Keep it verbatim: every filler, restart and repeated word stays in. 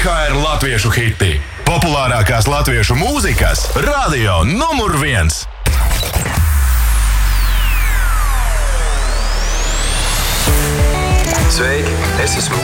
P H R latviešu hiti. Populārākās latviešu mūzikas radio numur viens. Sveiki, es esmu